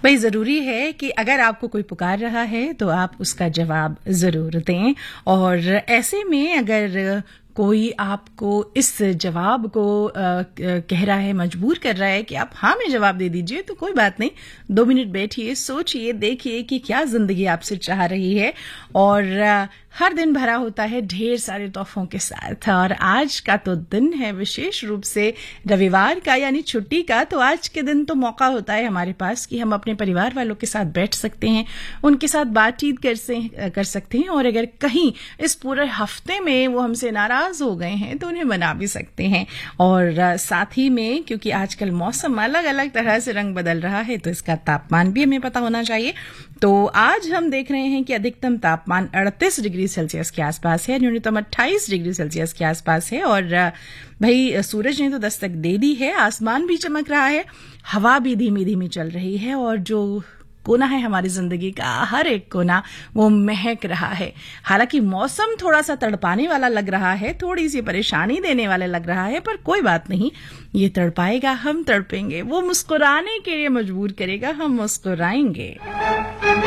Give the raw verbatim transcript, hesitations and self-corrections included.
भाई ज़रूरी है कि अगर आपको कोई पुकार रहा है तो आप उसका जवाब ज़रूर दें। और ऐसे में अगर कोई आपको इस जवाब को आ, कह रहा है, मजबूर कर रहा है कि आप हाँ में जवाब दे दीजिए, तो कोई बात नहीं, दो मिनट बैठिए, सोचिए, देखिए कि क्या जिंदगी आपसे चाह रही है। और आ, हर दिन भरा होता है ढेर सारे तोहफों के साथ, और आज का तो दिन है विशेष रूप से रविवार का, यानी छुट्टी का। तो आज के दिन तो मौका होता है हमारे पास कि हम अपने परिवार वालों के साथ बैठ सकते हैं, उनके साथ बातचीत कर से कर सकते हैं। और अगर कहीं इस पूरे हफ्ते में वो हमसे नाराज हो गए हैं तो उन्हें मना भी सकते हैं। और साथ ही में क्योंकि आजकल मौसम अलग अलग तरह से रंग बदल रहा है, तो इसका तापमान भी हमें पता होना चाहिए। तो आज हम देख रहे हैं कि अधिकतम तापमान अड़तीस डिग्री सेल्सियस के आसपास है, न्यूनतम अट्ठाईस डिग्री सेल्सियस के आसपास है। और भाई सूरज ने तो दस्तक दे दी है, आसमान भी चमक रहा है, हवा भी धीमी धीमी चल रही है, और जो कोना है हमारी जिंदगी का, हर एक कोना वो महक रहा है। हालांकि मौसम थोड़ा सा तड़पाने वाला लग रहा है, थोड़ी सी परेशानी देने वाला लग रहा है, पर कोई बात नहीं, ये तड़पाएगा, हम तड़पेंगे, वो मुस्कुराने के लिए मजबूर करेगा, हम मुस्कुराएंगे।